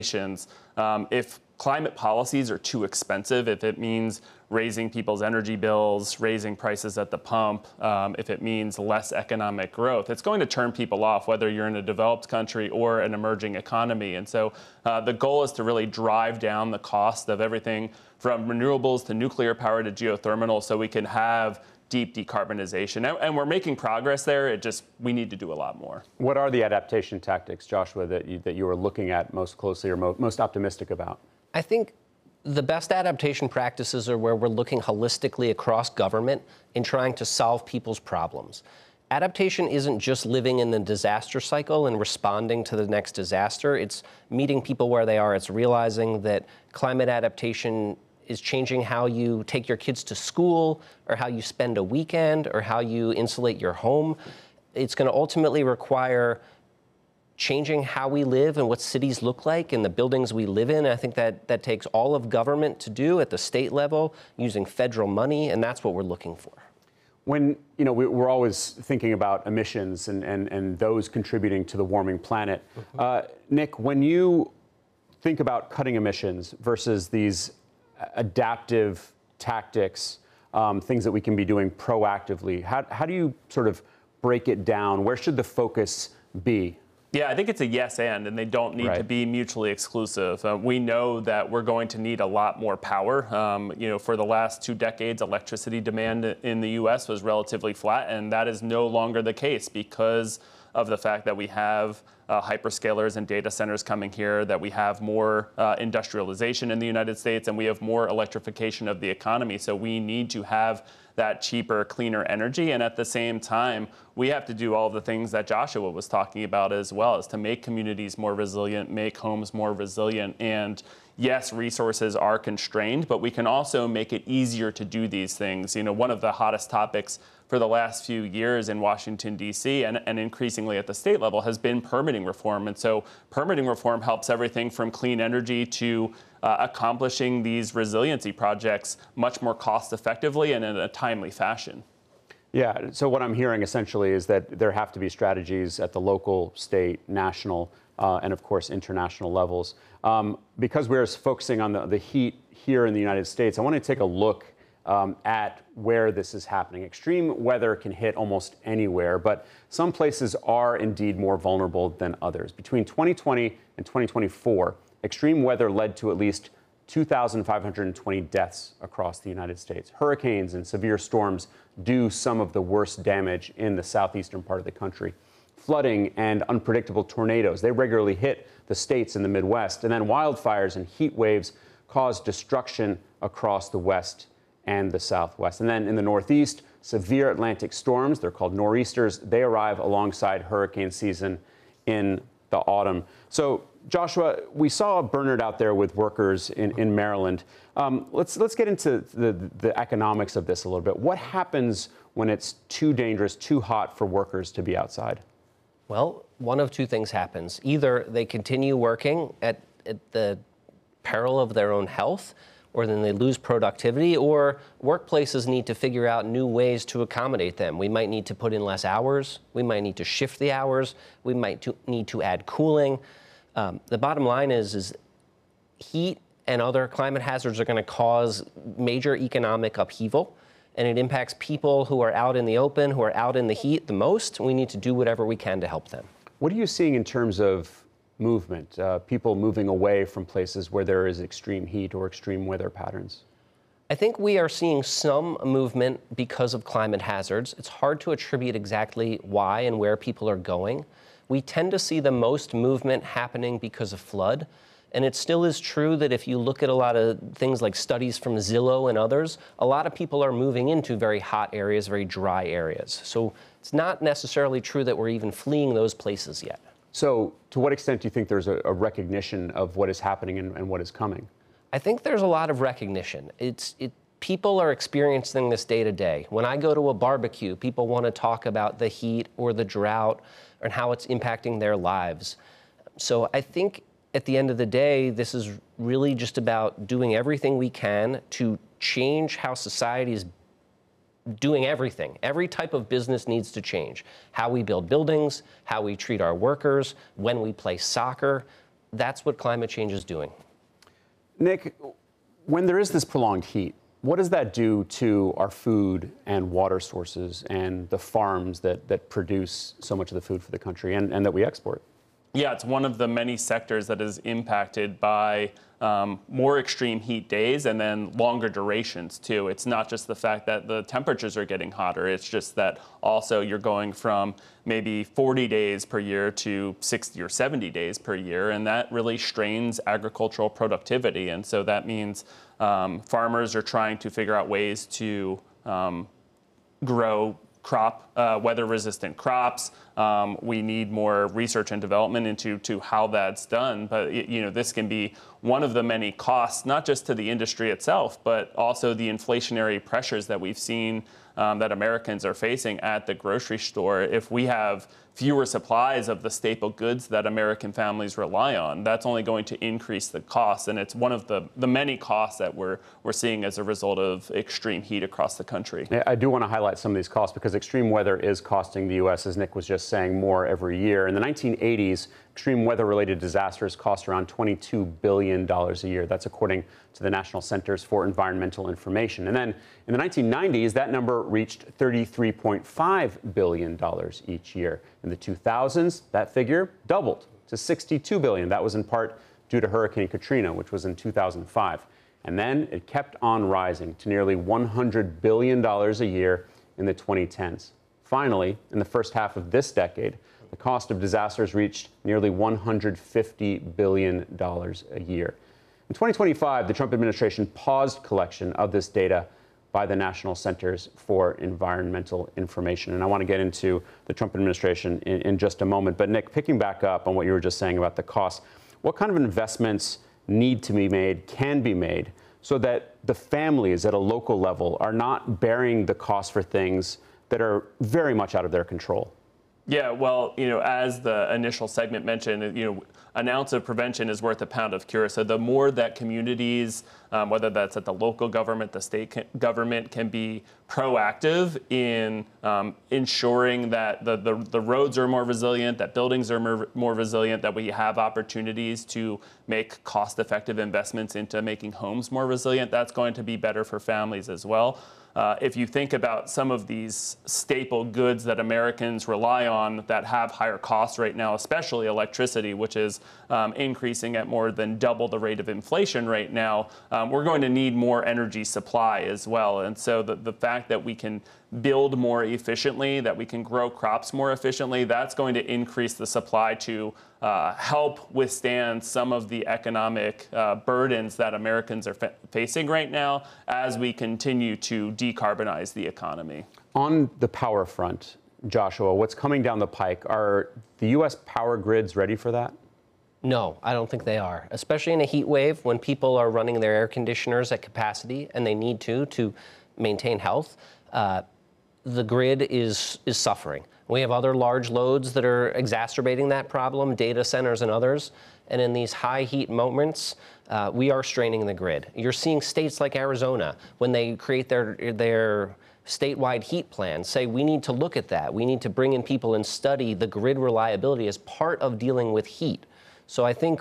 If climate policies are too expensive, if it means raising people's energy bills, raising prices at the pump, if it means less economic growth, it's going to turn people off, whether you're in a developed country or an emerging economy. And so the goal is to really drive down the cost of everything from renewables to nuclear power to geothermal so we can have deep decarbonization. And we're making progress there. We need to do a lot more. What are the adaptation tactics, Joshua, that you are looking at most closely or most optimistic about? I think the best adaptation practices are where we're looking holistically across government and trying to solve people's problems. Adaptation isn't just living in the disaster cycle and responding to the next disaster. It's meeting people where they are. It's realizing that climate adaptation is changing how you take your kids to school or how you spend a weekend or how you insulate your home. It's going to ultimately require changing how we live and what cities look like and the buildings we live in. I think that takes all of government to do at the state level using federal money, and that's what we're looking for. When, we're always thinking about emissions and those contributing to the warming planet. Nick, when you think about cutting emissions versus these adaptive tactics, things that we can be doing proactively, how do you sort of break it down? Where should the focus be? Yeah, I think it's a yes and they don't need to be mutually exclusive. We know that we're going to need a lot more power. For the last 2 decades, electricity demand in the U.S. was relatively flat, and that is no longer the case because of the fact that we have hyperscalers and data centers coming here, that we have more industrialization in the United States, and we have more electrification of the economy. So we need to have that cheaper, cleaner energy. And at the same time, we have to do all the things that Joshua was talking about as well, is to make communities more resilient, make homes more resilient. And yes, resources are constrained, but we can also make it easier to do these things. One of the hottest topics for the last few years in Washington, D.C., and increasingly at the state level has been permitting reform. And so permitting reform helps everything from clean energy to accomplishing these resiliency projects much more cost effectively and in a timely fashion. Yeah, so what I'm hearing essentially is that there have to be strategies at the local, state, national, and of course international levels. Because we're focusing on the heat here in the United States, I want to take a look at where this is happening. Extreme weather can hit almost anywhere, but some places are indeed more vulnerable than others. Between 2020 and 2024, extreme weather led to at least 2,520 deaths across the United States. Hurricanes and severe storms do some of the worst damage in the southeastern part of the country. Flooding and unpredictable tornadoes, they regularly hit the states in the Midwest, and then wildfires and heat waves cause destruction across the West and the Southwest. And then in the Northeast, severe Atlantic storms, they're called nor'easters, they arrive alongside hurricane season in the autumn. So, Joshua, we saw Bernard out there with workers in Maryland. Let's get into the economics of this a little bit. What happens when it's too dangerous, too hot for workers to be outside? Well, one of two things happens. Either they continue working at the peril of their own health, or then they lose productivity, or workplaces need to figure out new ways to accommodate them. We might need to put in less hours. We might need to shift the hours. We might need to add cooling. The bottom line is heat and other climate hazards are going to cause major economic upheaval, and it impacts people who are out in the open, who are out in the heat the most. We need to do whatever we can to help them. What are you seeing in terms of movement, people moving away from places where there is extreme heat or extreme weather patterns? I think we are seeing some movement because of climate hazards. It's hard to attribute exactly why and where people are going. We tend to see the most movement happening because of flood. And it still is true that if you look at a lot of things like studies from Zillow and others, a lot of people are moving into very hot areas, very dry areas. So it's not necessarily true that we're even fleeing those places yet. So to what extent do you think there's a recognition of what is happening and what is coming? I think there's a lot of recognition. People are experiencing this day to day. When I go to a barbecue, people want to talk about the heat or the drought and how it's impacting their lives. So I think at the end of the day, this is really just about doing everything we can to change how society is doing everything. Every type of business needs to change. How we build buildings, how we treat our workers, when we play soccer. That's what climate change is doing. Nick, when there is this prolonged heat, what does that do to our food and water sources and the farms that produce so much of the food for the country and that we export? Yeah, it's one of the many sectors that is impacted by more extreme heat days and then longer durations too. It's not just the fact that the temperatures are getting hotter, it's just that also you're going from maybe 40 days per year to 60 or 70 days per year, and that really strains agricultural productivity. And so that means farmers are trying to figure out ways to grow weather-resistant crops. We need more research and development into how that's done. But this can be one of the many costs, not just to the industry itself, but also the inflationary pressures that we've seen that Americans are facing at the grocery store. If we have fewer supplies of the staple goods that American families rely on, that's only going to increase the costs. And it's one of the many costs that we're seeing as a result of extreme heat across the country. Yeah, I do want to highlight some of these costs because extreme weather is costing the U.S., as Nick was just saying, more every year. In the 1980s, extreme weather-related disasters cost around $22 billion a year. That's according to the National Centers for Environmental Information. And then in the 1990s, that number reached $33.5 billion each year. In the 2000s, that figure doubled to $62 billion. That was in part due to Hurricane Katrina, which was in 2005. And then it kept on rising to nearly $100 billion a year in the 2010s. Finally, in the first half of this decade, the cost of disasters reached nearly $150 billion a year. In 2025, the Trump administration paused collection of this data by the National Centers for Environmental Information. And I want to get into the Trump administration in just a moment. But Nick, picking back up on what you were just saying about the costs, what kind of investments need to be made, can be made, so that the families at a local level are not bearing the cost for things that are very much out of their control? Yeah, well, as the initial segment mentioned, an ounce of prevention is worth a pound of cure. So the more that communities, whether that's at the local government, the state government, can be proactive in ensuring that the roads are more resilient, that buildings are more resilient, that we have opportunities to make cost-effective investments into making homes more resilient, that's going to be better for families as well. If you think about some of these staple goods that Americans rely on that have higher costs right now, especially electricity, which is increasing at more than double the rate of inflation right now, we're going to need more energy supply as well. And so the fact that we can build more efficiently, that we can grow crops more efficiently, that's going to increase the supply to help withstand some of the economic burdens that Americans are facing right now as we continue to decarbonize the economy. On the power front, Joshua, what's coming down the pike? Are the U.S. power grids ready for that? No, I don't think they are, especially in a heat wave when people are running their air conditioners at capacity and they need to maintain health. The grid is suffering. We have other large loads that are exacerbating that problem, data centers and others. And in these high heat moments, we are straining the grid. You're seeing states like Arizona, when they create their statewide heat plan, say we need to look at that. We need to bring in people and study the grid reliability as part of dealing with heat. So I think